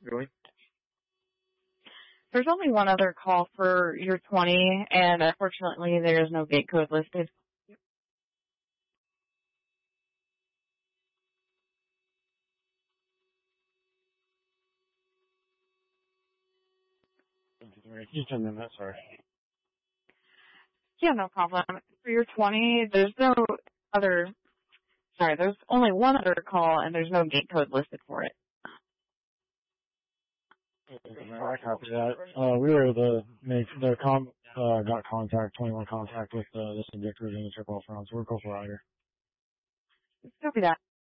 Really? There's only one other call for your 20, and unfortunately there is no gate code listed. Can you turn them that? Sorry. Yeah, no problem. For your 20, there's only one other call, and there's no gate code listed for it. I copy that. We were able to make got 21 contact with the subject in the trip off round, so we're cool for rider. Copy that.